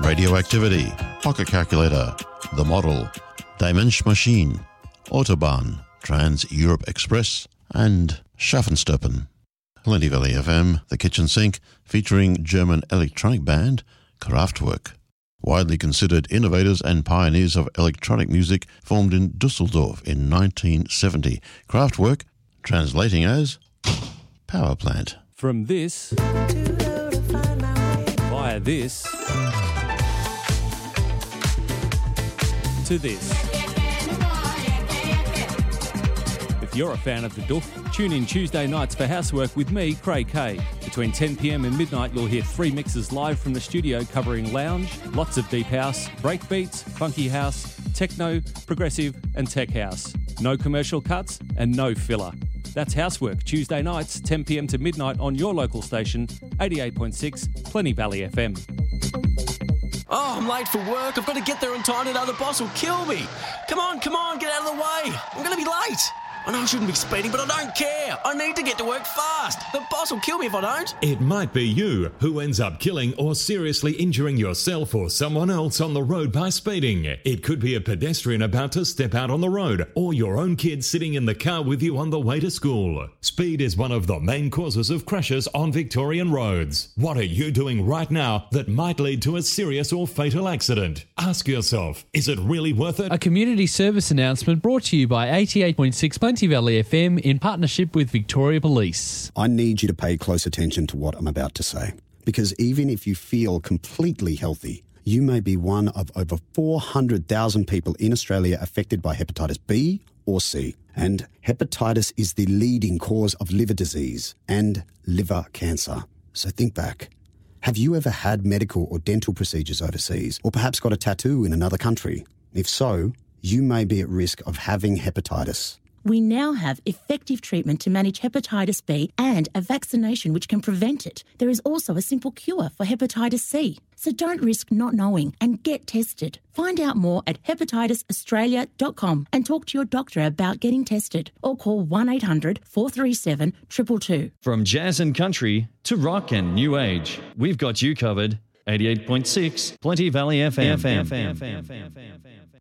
Radioactivity, Pocket Calculator, The Model, Dimension Machine, Autobahn, Trans-Europe Express, and Schaffensteppen. Plenty Valley FM, The Kitchen Sink, featuring German electronic band Kraftwerk. Widely considered innovators and pioneers of electronic music, formed in Dusseldorf in 1970. Kraftwerk, translating as power plant. From this, via this, to this. If you're a fan of the Doof, tune in Tuesday nights for Housework with me, Craig Kay. Between 10 p.m. and midnight, you'll hear 3 mixes live from the studio covering lounge, lots of deep house, break beats, funky house, techno, progressive and tech house. No commercial cuts and no filler. That's Housework, Tuesday nights, 10 p.m. to midnight on your local station, 88.6 Plenty Valley FM. Oh, I'm late for work. I've got to get there in time, and the boss will kill me. Come on, get out of the way. I'm going to be late. I know I shouldn't be speeding, but I don't care. I need to get to work fast. The boss will kill me if I don't. It might be you who ends up killing or seriously injuring yourself or someone else on the road by speeding. It could be a pedestrian about to step out on the road, or your own kid sitting in the car with you on the way to school. Speed is one of the main causes of crashes on Victorian roads. What are you doing right now that might lead to a serious or fatal accident? Ask yourself, is it really worth it? A community service announcement brought to you by 88.6 Plenty Valley FM in partnership with Victoria Police. I need you to pay close attention to what I'm about to say, because even if you feel completely healthy, you may be one of over 400,000 people in Australia affected by hepatitis B or C. And hepatitis is the leading cause of liver disease and liver cancer. So think back. Have you ever had medical or dental procedures overseas, or perhaps got a tattoo in another country? If so, you may be at risk of having hepatitis. We now have effective treatment to manage hepatitis B and a vaccination which can prevent it. There is also a simple cure for hepatitis C. So don't risk not knowing and get tested. Find out more at hepatitisaustralia.com and talk to your doctor about getting tested, or call 1-800 437 222. From jazz and country to rock and new age, we've got you covered. 88.6 Plenty Valley FM.